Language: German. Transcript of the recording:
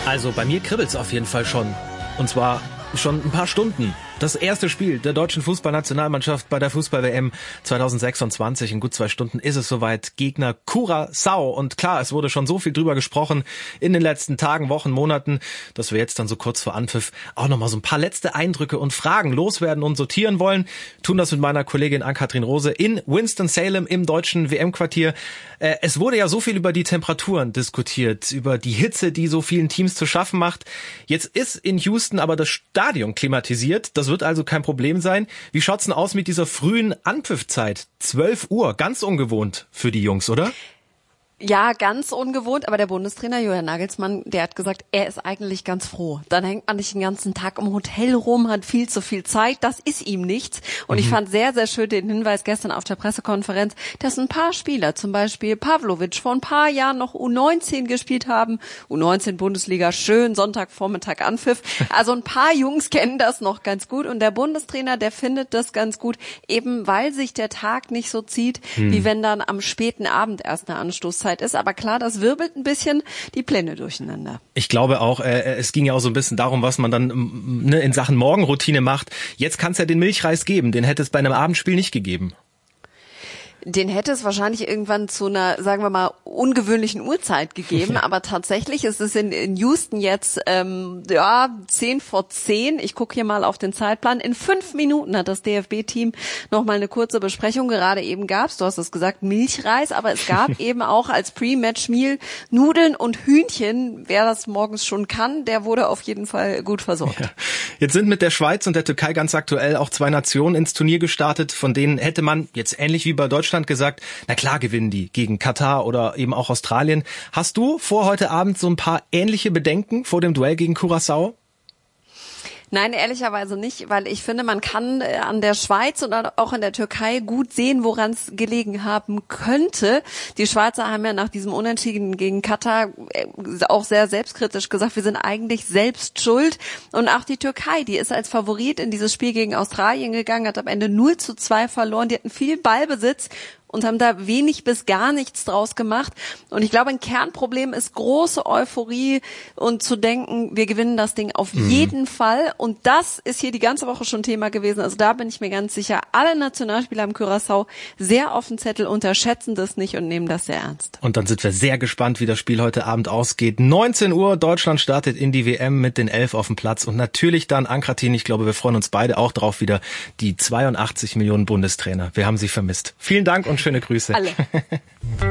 Also bei mir kribbelt's auf jeden Fall schon. Und zwar schon ein paar Stunden. Das erste Spiel der deutschen Fußballnationalmannschaft bei der Fußball-WM 2026. In gut 2 Stunden ist es soweit. Gegner Curaçao. Und klar, es wurde schon so viel drüber gesprochen in den letzten Tagen, Wochen, Monaten, dass wir jetzt dann so kurz vor Anpfiff auch nochmal so ein paar letzte Eindrücke und Fragen loswerden und sortieren wollen. Tun das mit meiner Kollegin Ann-Kathrin Rose in Winston-Salem im deutschen WM-Quartier. Es wurde ja so viel über die Temperaturen diskutiert, über die Hitze, die so vielen Teams zu schaffen macht. Jetzt ist in Houston aber das Stadion klimatisiert. Das wird also kein Problem sein. Wie schaut's denn aus mit dieser frühen Anpfiffzeit? 12 Uhr, ganz ungewohnt für die Jungs, oder? Ja, ganz ungewohnt, aber der Bundestrainer Julian Nagelsmann, der hat gesagt, er ist eigentlich ganz froh. Dann hängt man nicht den ganzen Tag im Hotel rum, hat viel zu viel Zeit, das ist ihm nichts. Und ich fand sehr, sehr schön den Hinweis gestern auf der Pressekonferenz, dass ein paar Spieler, zum Beispiel Pavlovic, vor ein paar Jahren noch U19 gespielt haben. U19 Bundesliga, schön, Sonntagvormittag Anpfiff. Also ein paar Jungs kennen das noch ganz gut. Und der Bundestrainer, der findet das ganz gut, eben weil sich der Tag nicht so zieht, wie wenn dann am späten Abend erst eine Anstoßzeit ist, aber klar, das wirbelt ein bisschen die Pläne durcheinander. Ich glaube auch, es ging ja auch so ein bisschen darum, was man dann in Sachen Morgenroutine macht. Jetzt kann es ja den Milchreis geben, den hätte es bei einem Abendspiel nicht gegeben. Den hätte es wahrscheinlich irgendwann zu einer, sagen wir mal, ungewöhnlichen Uhrzeit gegeben, aber tatsächlich ist es in Houston jetzt 10 vor 10. Ich gucke hier mal auf den Zeitplan. In 5 Minuten hat das DFB-Team noch mal eine kurze Besprechung. Gerade eben gab's, du hast es gesagt, Milchreis, aber es gab eben auch als Pre-Match-Meal Nudeln und Hühnchen. Wer das morgens schon kann, der wurde auf jeden Fall gut versorgt. Ja. Jetzt sind mit der Schweiz und der Türkei ganz aktuell auch 2 Nationen ins Turnier gestartet, von denen hätte man jetzt ähnlich wie bei Deutschland gesagt, na klar gewinnen die gegen Katar oder eben auch Australien. Hast du vor heute Abend so ein paar ähnliche Bedenken vor dem Duell gegen Curaçao? Nein, ehrlicherweise nicht, weil ich finde, man kann an der Schweiz und auch an der Türkei gut sehen, woran es gelegen haben könnte. Die Schweizer haben ja nach diesem Unentschieden gegen Katar auch sehr selbstkritisch gesagt, wir sind eigentlich selbst schuld. Und auch die Türkei, die ist als Favorit in dieses Spiel gegen Australien gegangen, hat am Ende 0:2 verloren. Die hatten viel Ballbesitz und haben da wenig bis gar nichts draus gemacht. Und ich glaube, ein Kernproblem ist große Euphorie und zu denken, wir gewinnen das Ding auf jeden Fall. Und das ist hier die ganze Woche schon Thema gewesen. Also da bin ich mir ganz sicher, alle Nationalspieler am Curaçao sehr auf dem Zettel, unterschätzen das nicht und nehmen das sehr ernst. Und dann sind wir sehr gespannt, wie das Spiel heute Abend ausgeht. 19 Uhr, Deutschland startet in die WM mit den 11 auf dem Platz. Und natürlich dann, Ann-Kathrin, ich glaube, wir freuen uns beide auch drauf wieder, die 82 Millionen Bundestrainer. Wir haben sie vermisst. Vielen Dank und schöne Grüße. Alle.